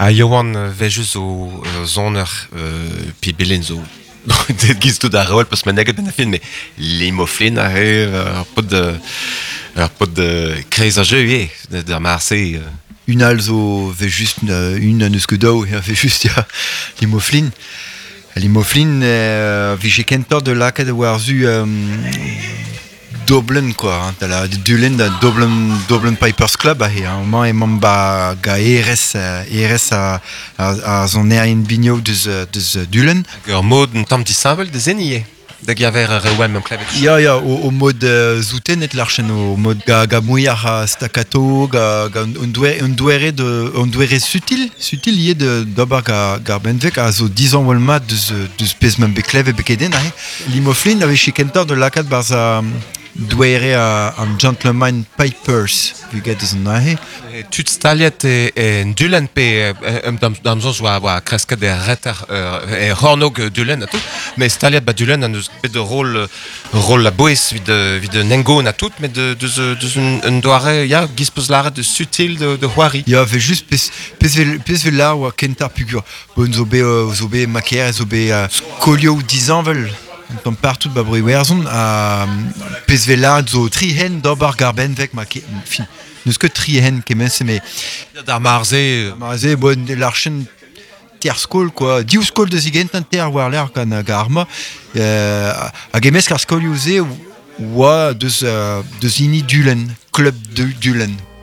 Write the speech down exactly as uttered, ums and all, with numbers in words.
A Johan vejus o euh, zoner euh, pi belen zo. Det giz tout ar rol, parce que neget ben a fin, mais limoflin a he, ar pot de, ar pot de kreiz a jeu, eh, d'ar Marseille. Euh. Une alzo ve just euh, une neus ket daou, e ve just ya limoflin. Limoflin, euh, vi j'ai kentor de laket war zu euh, Dublin, quoi. Hein, de la de Dublin, de Dublin, Dublin Pipers Club, a he, hein, man e man ba ga erez, erez a, a, a zon Airbnb deus, deus Dublin. Ur mod un tamm disabel de zeniye. Da gaver a rewem am klevet. Ya, ya, o, o mod uh, zouten et l'archen, o mod ga, ga mouillard a staccato, ga, ga un, douer, un, douere de, un douere sutil, sutil yé de d'ober ga, ga benvek a zo dix ans volma deus, deus pez mem beklev e bekeden, a he. Limoflin ave chikentor de lakat barz a douere a, a Gentleman Pipers, vuget eus an a he. Tut staliet e, e dulen pe um dam dam zos oa oa kresket e retter e hornog dulen a tout, mais staliet ba dulen an eus bet de rôle rôle la boes vid vid un engon a tout, mais de deus deus un, un doare ya gispos lare de sutil de de hoari. Ya ve just pez pez vel pez vel la oa kentar pugur. Bon zo be uh, zo be maker zo be uh, skolio dizanvel. Tom partout ba brui werzon a pez vel la zo trihen d'ober garben vek ma fin. Neus ket trihen kemen se me D'ar marze. Marze, bon, l'archen ter skol, quoi. Diou skol de zigent an ter war l'air kan garma. Euh, a gemes kar skol youze oa deus, uh, deus ini Dulen, club de Dulen.